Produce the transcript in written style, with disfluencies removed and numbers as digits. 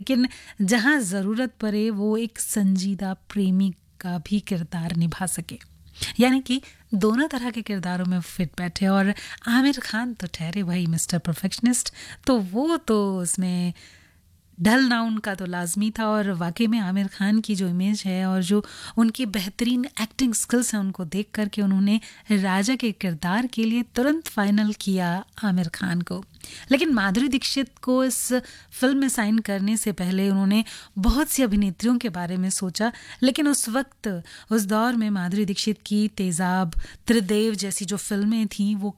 लेकिन जहाँ ज़रूरत पड़े वो एक संजीदा प्रेमी का भी किरदार निभा सके, यानी कि दोनों तरह के किरदारों में फिट बैठे। और आमिर खान तो ठहरे भाई मिस्टर परफेक्शनिस्ट, तो वो तो उसमें ढलना उनका तो लाजमी था। और वाकई में आमिर खान की जो इमेज है और जो उनकी बेहतरीन एक्टिंग स्किल्स हैं उनको देख करके उन्होंने राजा के किरदार के लिए तुरंत फाइनल किया आमिर खान को। लेकिन माधुरी दीक्षित को इस फिल्म में साइन करने से पहले उन्होंने बहुत सी अभिनेत्रियों के बारे में सोचा, लेकिन उस वक्त उस दौर में माधुरी दीक्षित की तेजाब, त्रिदेव जैसी जो फिल्में थीं वो